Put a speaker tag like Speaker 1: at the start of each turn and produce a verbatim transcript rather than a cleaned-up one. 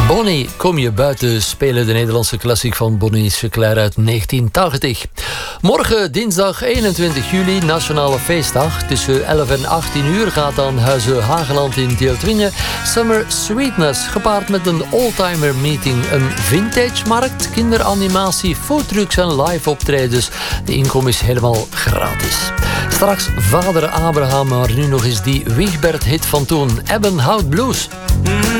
Speaker 1: Bonnie, kom je buiten spelen, de Nederlandse klassiek van Bonnie Sinclair uit negentien tachtig. Morgen, dinsdag eenentwintig juli, nationale feestdag. Tussen elf en achttien uur gaat aan Huize Hageland in Teeltwingen Summer Sweetness, gepaard met een oldtimer meeting, een vintage markt, kinderanimatie, foodtrucks en live optredens. De inkom is helemaal gratis. Straks Vader Abraham, maar nu nog eens die Wigbert hit van toen, Ebbenhout Blues.